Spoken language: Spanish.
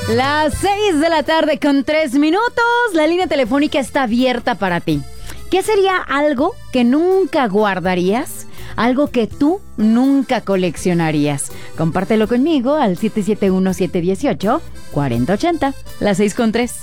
Las 6 de la tarde con 3 minutos. La línea telefónica está abierta para ti. ¿Qué sería algo que nunca guardarías? Algo que tú nunca coleccionarías. Compártelo conmigo al 771-718-4080. Las 6 con 3.